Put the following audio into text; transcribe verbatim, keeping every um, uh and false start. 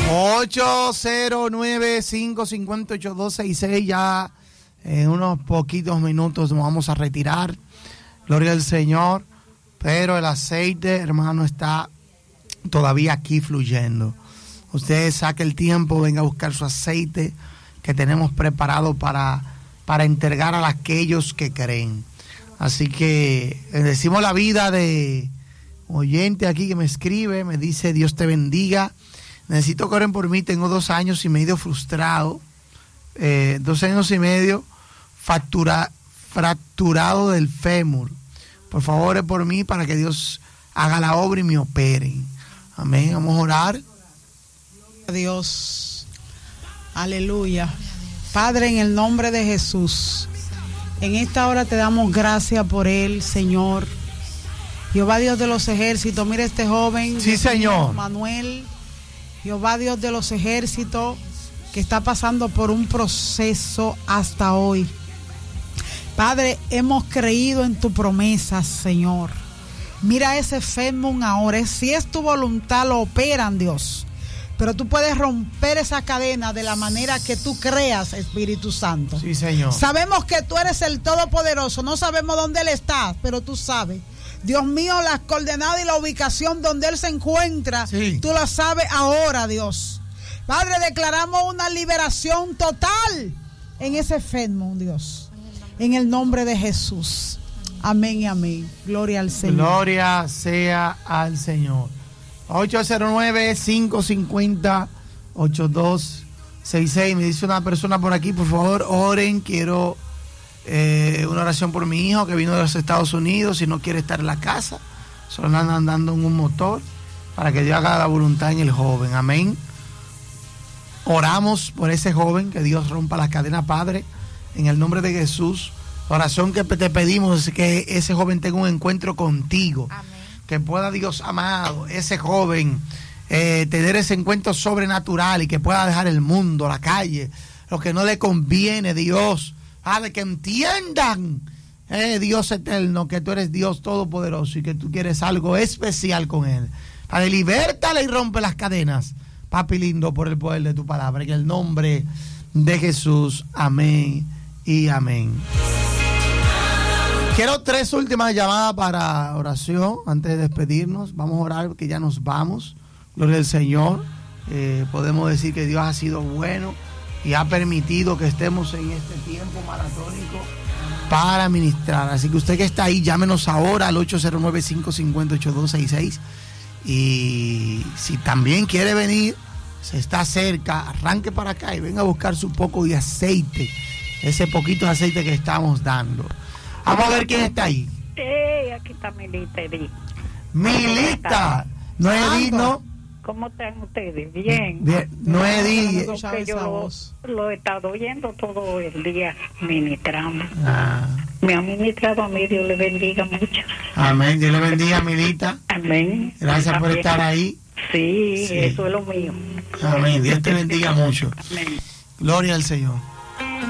ocho cero nueve, cinco cinco ocho, dos seis seis. Ya en unos poquitos minutos nos vamos a retirar. Gloria al Señor. Pero el aceite, hermano, está todavía aquí fluyendo. Usted saque el tiempo, venga a buscar su aceite que tenemos preparado para, para entregar a aquellos que creen. Así que decimos la vida de oyente aquí que me escribe, me dice: Dios te bendiga. Necesito que oren por mí, tengo dos años y medio frustrado, eh, dos años y medio fractura, fracturado del fémur. Por favor, oren por mí para que Dios haga la obra y me operen. Amén, vamos a orar. Dios, aleluya. Padre, en el nombre de Jesús, en esta hora te damos gracias por él, Señor. Jehová Dios de los ejércitos, mira este joven. Sí, Señor. Manuel. Jehová Dios de los ejércitos, que está pasando por un proceso hasta hoy. Padre, hemos creído en tu promesa, Señor. Mira ese fémur ahora. Si es tu voluntad, lo operan, Dios. Pero tú puedes romper esa cadena de la manera que tú creas, Espíritu Santo. Sí, Señor. Sabemos que tú eres el Todopoderoso. No sabemos dónde Él está, pero tú sabes. Dios mío, las coordenadas y la ubicación donde Él se encuentra, sí, tú la sabes ahora, Dios. Padre, declaramos una liberación total en ese fémur, Dios. En el nombre de Jesús. Amén y amén. Gloria al Señor. Gloria sea al Señor. ocho cero nueve, cinco cinco cero, ocho dos seis seis. Me dice una persona por aquí, por favor, oren. Quiero eh, una oración por mi hijo que vino de los Estados Unidos y no quiere estar en la casa. Solo anda andando en un motor, para que Dios haga la voluntad en el joven. Amén. Oramos por ese joven, que Dios rompa las cadenas, Padre, en el nombre de Jesús. La oración que te pedimos es que ese joven tenga un encuentro contigo. Amén. Que pueda, Dios amado, ese joven eh, tener ese encuentro sobrenatural y que pueda dejar el mundo, la calle, lo que no le conviene, Dios. Padre, que entiendan, eh, Dios eterno, que tú eres Dios todopoderoso y que tú quieres algo especial con él. Padre, libértale y rompe las cadenas, papi lindo, por el poder de tu palabra. En el nombre de Jesús, amén y amén. Quiero tres últimas llamadas para oración antes de despedirnos. Vamos a orar porque ya nos vamos. Gloria al Señor. Eh, podemos decir que Dios ha sido bueno y ha permitido que estemos en este tiempo maratónico para ministrar. Así que usted que está ahí, llámenos ahora al ocho cero nueve, cinco cinco cero, ocho dos seis seis. Y si también quiere venir, se está cerca, arranque para acá y venga a buscar su poco de aceite. Ese poquito de aceite que estamos dando. Vamos a ver quién está ahí. Eh, aquí está Milita Edith. Milita, no Edith, ¿no? ¿Cómo están ustedes? Bien. Bien. No Edith. Yo lo, lo he estado oyendo todo el día ministrando. Ah. Me ha ministrado a mí, Dios le bendiga mucho. Amén, Dios le bendiga, Milita. Amén. Gracias Amén. por estar ahí. Sí, sí, eso es lo mío. Amén, Dios te bendiga mucho. Amén. Gloria al Señor.